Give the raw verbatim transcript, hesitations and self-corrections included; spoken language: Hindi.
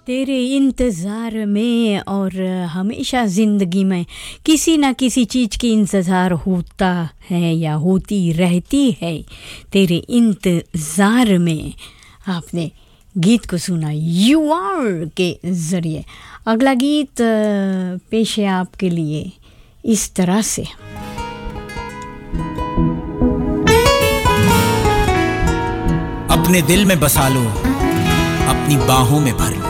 तेरे इंतज़ार में और हमेशा ज़िंदगी में किसी ना किसी चीज़ की इंतज़ार होता है या होती रहती है। तेरे इंतज़ार में आपने गीत को सुना यू आर के ज़रिए। अगला गीत पेश है आपके लिए इस तरह से। अपने दिल में बसा लो, अपनी बाहों में भर लो,